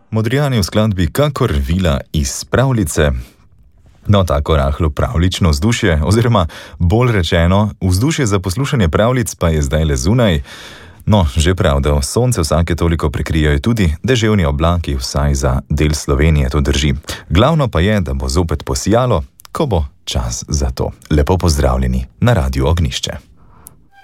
Modrijani v skladbi kakor vila iz pravljice. No, tako rahlo pravlično vzdušje, oziroma bolj rečeno, vzdušje za poslušanje pravljic pa je zdaj le zunaj. No, že prav, da sonce vsake toliko prekrijajo tudi deževni oblaki, vsaj za del Slovenije to drži. Glavno pa je, da bo zopet posijalo, ko bo čas za to. Lepo pozdravljeni na Radiu Ognjišče.